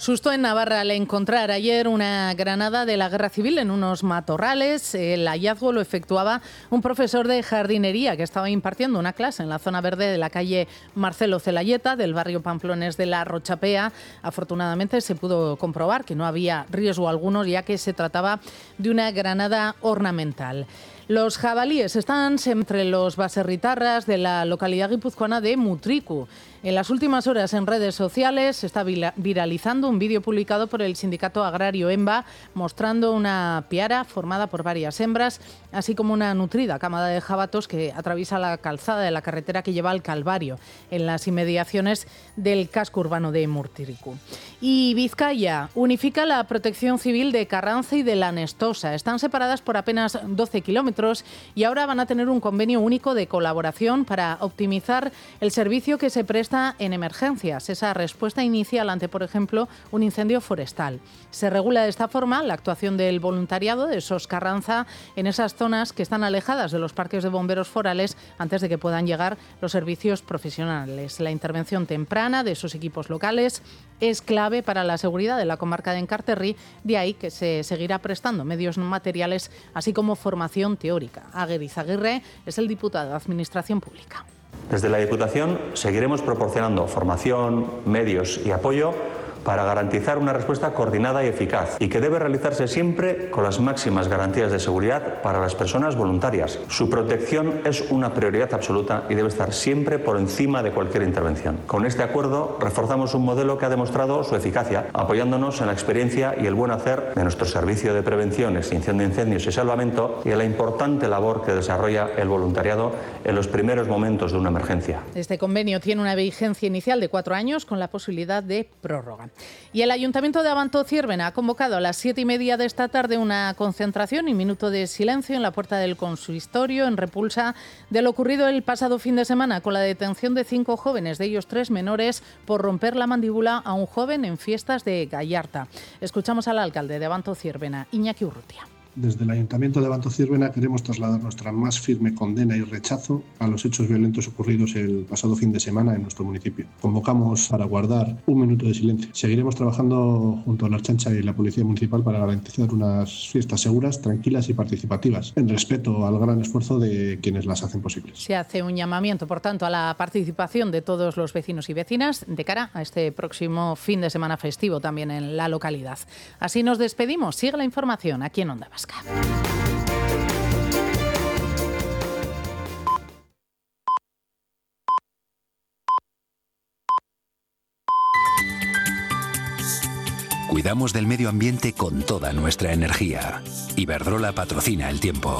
Susto en Navarra al encontrar ayer una granada de la Guerra Civil en unos matorrales. El hallazgo lo efectuaba un profesor de jardinería que estaba impartiendo una clase en la zona verde de la calle Marcelo Celayeta del barrio Pamplones de la Rochapea. Afortunadamente se pudo comprobar que no había riesgo alguno, ya que se trataba de una granada ornamental. Los jabalíes están entre los baserritarras de la localidad guipuzcoana de Mutriku. En las últimas horas en redes sociales se está viralizando un vídeo publicado por el sindicato agrario EMBA mostrando una piara formada por varias hembras, así como una nutrida camada de jabatos que atraviesa la calzada de la carretera que lleva al Calvario, en las inmediaciones del casco urbano de Mutriku. Y Vizcaya unifica la protección civil de Carranza y de La Nestosa. Están separadas por apenas 12 kilómetros y ahora van a tener un convenio único de colaboración para optimizar el servicio que se presta en emergencias, esa respuesta inicial ante, por ejemplo, un incendio forestal. Se regula de esta forma la actuación del voluntariado de SOS Carranza en esas zonas que están alejadas de los parques de bomberos forales antes de que puedan llegar los servicios profesionales. La intervención temprana de esos equipos locales es clave para la seguridad de la comarca de Enkarterri, de ahí que se seguirá prestando medios materiales, así como formación teórica. Aguer Izaguirre es el diputado de Administración Pública. Desde la Diputación seguiremos proporcionando formación, medios y apoyo para garantizar una respuesta coordinada y eficaz y que debe realizarse siempre con las máximas garantías de seguridad para las personas voluntarias. Su protección es una prioridad absoluta y debe estar siempre por encima de cualquier intervención. Con este acuerdo reforzamos un modelo que ha demostrado su eficacia, apoyándonos en la experiencia y el buen hacer de nuestro servicio de prevención, extinción de incendios y salvamento y en la importante labor que desarrolla el voluntariado en los primeros momentos de una emergencia. Este convenio tiene una vigencia inicial de 4 años con la posibilidad de prórroga. Y el Ayuntamiento de Abanto-Ciervena ha convocado a las 7:30 de esta tarde una concentración y minuto de silencio en la puerta del consistorio en repulsa de lo ocurrido el pasado fin de semana con la detención de 5 jóvenes, de ellos 3 menores, por romper la mandíbula a un joven en fiestas de Gallarta. Escuchamos al alcalde de Abanto-Ciervena, Iñaki Urrutia. Desde el Ayuntamiento de Abanto-Ciervena queremos trasladar nuestra más firme condena y rechazo a los hechos violentos ocurridos el pasado fin de semana en nuestro municipio. Convocamos para guardar un minuto de silencio. Seguiremos trabajando junto a la Ertzaintza y la Policía Municipal para garantizar unas fiestas seguras, tranquilas y participativas, en respeto al gran esfuerzo de quienes las hacen posibles. Se hace un llamamiento, por tanto, a la participación de todos los vecinos y vecinas de cara a este próximo fin de semana festivo también en la localidad. Así nos despedimos. Sigue la información aquí en Onda Vasca. Cuidamos del medio ambiente con toda nuestra energía. Iberdrola patrocina el tiempo.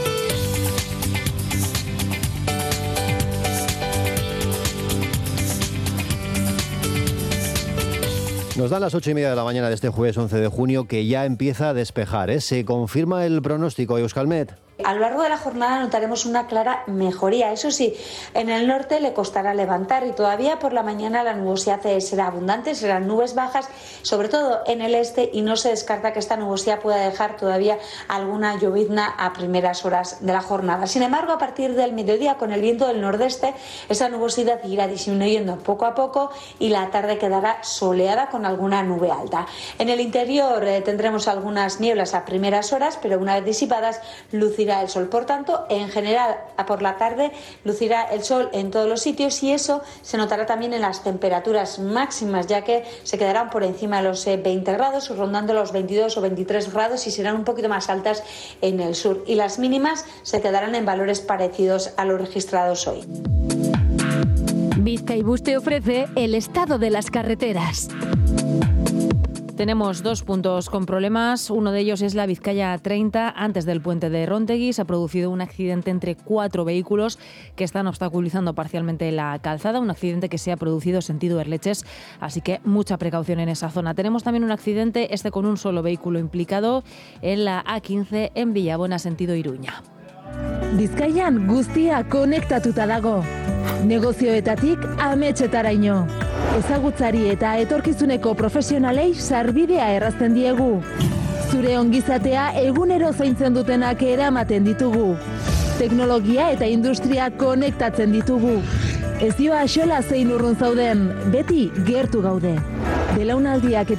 Nos dan las 8:30 de la mañana de este jueves 11 de junio, que ya empieza a despejar, ¿eh? Se confirma el pronóstico, Euskalmet. A lo largo de la jornada notaremos una clara mejoría. Eso sí, en el norte le costará levantar y todavía por la mañana la nubosidad será abundante, serán nubes bajas, sobre todo en el este, y no se descarta que esta nubosidad pueda dejar todavía alguna llovizna a primeras horas de la jornada. Sin embargo, a partir del mediodía, con el viento del nordeste, esa nubosidad irá disminuyendo poco a poco y la tarde quedará soleada con alguna nube alta. En el interior tendremos algunas nieblas a primeras horas, pero una vez disipadas lucirá el sol. Por tanto, en general, por la tarde lucirá el sol en todos los sitios y eso se notará también en las temperaturas máximas, ya que se quedarán por encima de los 20 grados, rondando los 22 o 23 grados y serán un poquito más altas en el sur. Y las mínimas se quedarán en valores parecidos a los registrados hoy. Bizkaibus te ofrece el estado de las carreteras. Tenemos 2 puntos con problemas. Uno de ellos es la Vizcaya 30. Antes del puente de Róntegui se ha producido un accidente entre 4 vehículos que están obstaculizando parcialmente la calzada. Un accidente que se ha producido sentido Erleches, así que mucha precaución en esa zona. Tenemos también un accidente, con un solo vehículo implicado, en la A15 en Villabona, sentido Iruña. Bizkaian guztia konektatuta dago. Negozioetatik ametsetaraino. Ezagutzari eta etorkizuneko profesionalei sarbidea errazten diegu. Zure ongizatea egunero zaintzen dutenak eramaten ditugu. Teknologia eta industria konektatzen ditugu. Ez dio axola zein urrun zauden, beti gertu gaude. Belaunaldiak